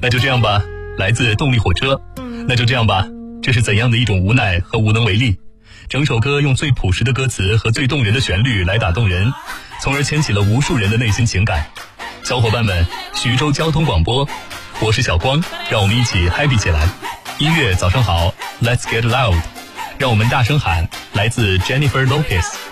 那就这样吧，来自动力火车。那就这样吧，这是怎样的一种无奈和无能为力？整首歌用最朴实的歌词和最动人的旋律来打动人，从而牵起了无数人的内心情感。小伙伴们，徐州交通广播，我是小光，让我们一起 happy 起来。音乐早上好 ，Let's get loud，让我们大声喊，来自 Jennifer Lopez。